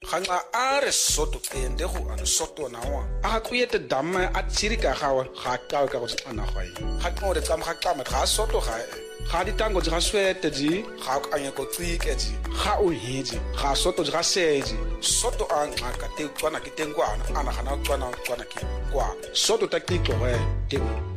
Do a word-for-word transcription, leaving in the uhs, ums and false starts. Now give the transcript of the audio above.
Ganga a re soto kende go ana soto na wa. A go yete damme a tsiri ka gawe ga ka ka go ana gwa yi. Ga go re tsama ga tsama ga soto ga ga di tango ga swete di ga ka anya go tsike di ga o hedi ga soto ga seji soto a ngaka te tswana ke tengwana ana gana tswana tswana ke kwa soto ta ke tloge te